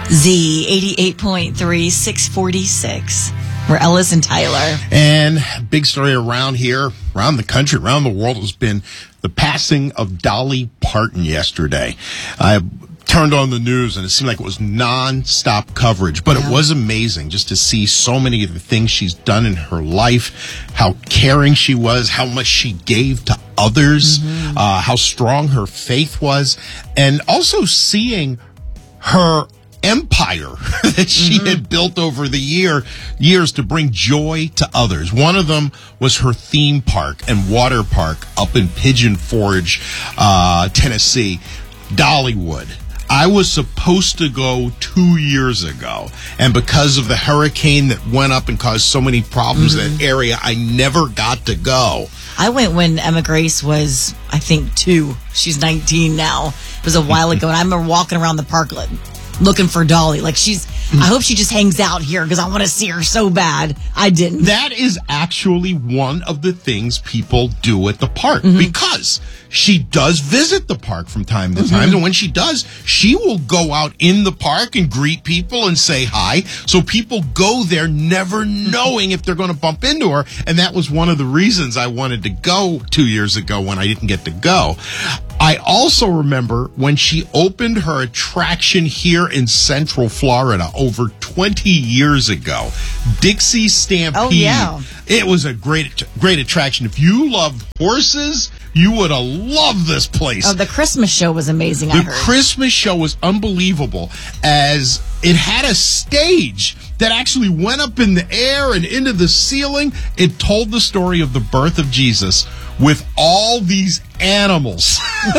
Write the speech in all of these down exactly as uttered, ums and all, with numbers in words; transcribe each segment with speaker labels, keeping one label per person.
Speaker 1: Z eighty-eight point three, six forty-six. We're Ellis and Tyler.
Speaker 2: And big story around here, around the country, around the world has been the passing of Dolly Parton yesterday. I turned on the news and it seemed like it was non-stop coverage, but yeah. It was amazing just to see so many of the things she's done in her life, how caring she was, how much she gave to others, mm-hmm. uh, how strong her faith was, and also seeing her empire that she mm-hmm. had built over the year years to bring joy to others. One of them was her theme park and water park up in Pigeon Forge, uh, Tennessee, Dollywood. I was supposed to go two years ago, and because of the hurricane that went up and caused so many problems mm-hmm. in that area, I never got to go.
Speaker 1: I went when Emma Grace was, I think, two. She's nineteen now. It was a while ago, and I remember walking around the park looking for Dolly. Like, she's, I hope she just hangs out here because I want to see her so bad. I didn't.
Speaker 2: That is actually one of the things people do at the park mm-hmm. because she does visit the park from time to time. Mm-hmm. And when she does, she will go out in the park and greet people and say hi. So people go there never knowing if they're going to bump into her. And that was one of the reasons I wanted to go two years ago when I didn't get to go. I also remember when she opened her attraction here in Central Florida over twenty years ago, Dixie Stampede.
Speaker 1: Oh, yeah.
Speaker 2: It was a great, great attraction. If you love horses, you would have loved this place.
Speaker 1: Oh, the Christmas show was amazing,
Speaker 2: the
Speaker 1: I heard.
Speaker 2: The Christmas show was unbelievable, as it had a stage that actually went up in the air and into the ceiling. It told the story of the birth of Jesus with all these animals.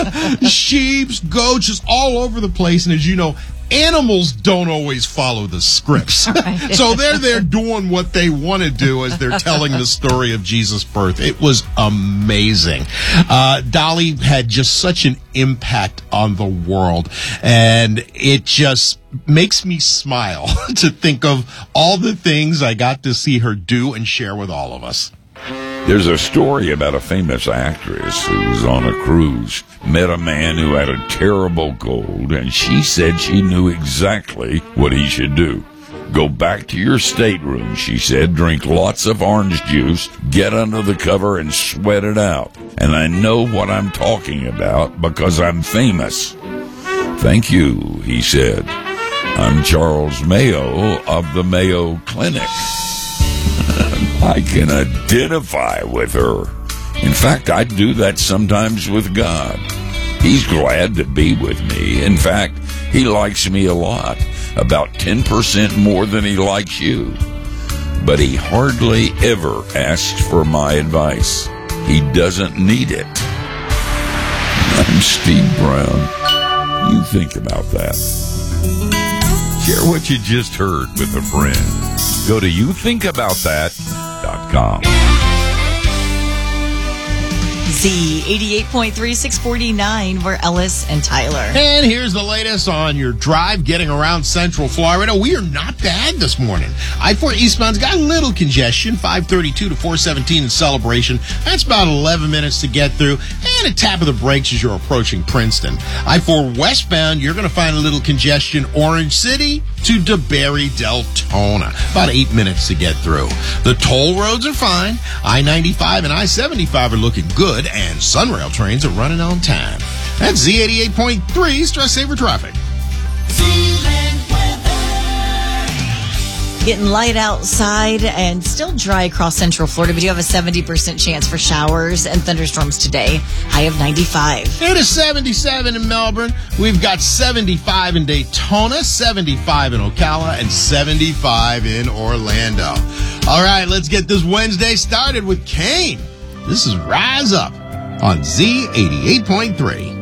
Speaker 2: Sheep, goats, just all over the place. And as you know, animals don't always follow the scripts. Right. So they're there doing what they want to do as they're telling the story of Jesus' birth. It was amazing. Uh, Dolly had just such an impact on the world, and it just makes me smile to think of all the things I got to see her do and share with all of us.
Speaker 3: There's a story about a famous actress who was on a cruise, met a man who had a terrible cold, and she said she knew exactly what he should do. Go back to your stateroom, she said, drink lots of orange juice, get under the cover and sweat it out. And I know what I'm talking about because I'm famous. Thank you, he said. I'm Charles Mayo of the Mayo Clinic. I can identify with her. In fact, I do that sometimes with God. He's glad to be with me. In fact, he likes me a lot, about ten percent more than he likes you. But he hardly ever asks for my advice. He doesn't need it. I'm Steve Brown. You think about that. Share what you just heard with a friend. Go to you think about that dot com.
Speaker 1: Z eighty-eight point three, six forty-nine. We're Ellis and Tyler.
Speaker 2: And here's the latest on your drive getting around Central Florida. We are not bad this morning. I four eastbound's got a little congestion, five thirty-two to four seventeen in Celebration. That's about eleven minutes to get through. And a tap of the brakes as you're approaching Princeton. I four westbound, you're going to find a little congestion, Orange City to DeBerry Deltona. About eight minutes to get through. The toll roads are fine. I ninety-five and I seventy-five are looking good, and Sunrail trains are running on time. That's Z eighty-eight point three Stress Saver Traffic.
Speaker 1: Getting light outside and still dry across Central Florida, but you have a seventy percent chance for showers and thunderstorms today. High of ninety-five.
Speaker 2: It is seventy-seven in Melbourne. We've got seventy-five in Daytona, seventy-five in Ocala, and seventy-five in Orlando. All right, let's get this Wednesday started with Kane. This is Rise Up on Z eighty-eight point three.